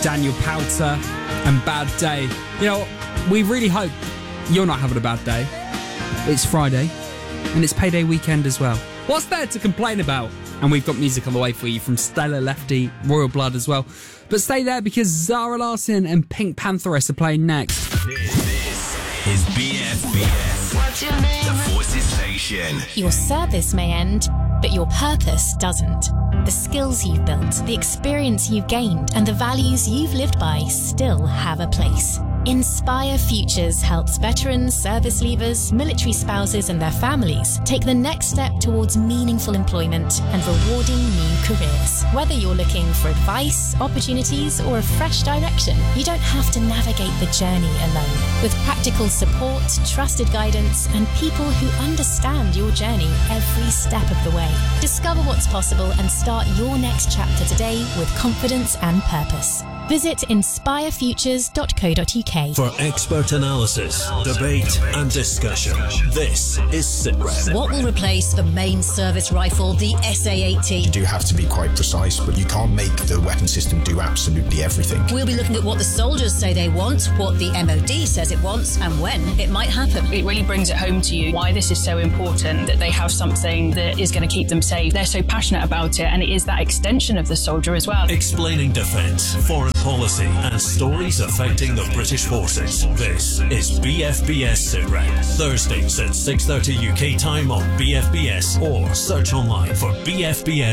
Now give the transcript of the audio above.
Daniel Powter and Bad Day. You know, we really hope you're not having a bad day. It's Friday, and it's payday weekend as well. What's there to complain about? And we've got music on the way for you from Stella Lefty, Royal Blood as well. But stay there because Zara Larsson and Pink Pantheress are playing next. This is BFBS. What's your name? The Forces Station. Your service may end, but your purpose doesn't. The skills you've built, the experience you've gained, and the values you've lived by still have a place. Inspire Futures helps veterans, service leavers, military spouses and their families take the next step towards meaningful employment and rewarding new careers. Whether you're looking for advice, opportunities or a fresh direction, you don't have to navigate the journey alone. With practical support, trusted guidance and people who understand your journey every step of the way. Discover what's possible and start your next chapter today with confidence and purpose. Visit inspirefutures.co.uk. For expert analysis, debate and discussion, this is SITREP. What will replace the main service rifle, the SA-80? You do have to be quite precise, but you can't make the weapon system do absolutely everything. We'll be looking at what the soldiers say they want, what the MOD says it wants, and when it might happen. It really brings it home to you why this is so important, that they have something that is going to keep them safe. They're so passionate about it, and it is that extension of the soldier as well. Explaining defence, foreign policy and stories affecting the British forces. This is BFBS SITREP. Thursdays at 6:30 UK time on BFBS or search online for BFBS